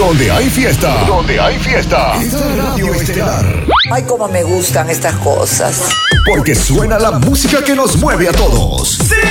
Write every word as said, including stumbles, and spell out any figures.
Donde hay fiesta. Donde hay fiesta. Esta Radio Estelar. Ay, cómo me gustan estas cosas. Porque suena la música que nos mueve a todos. ¡Sí!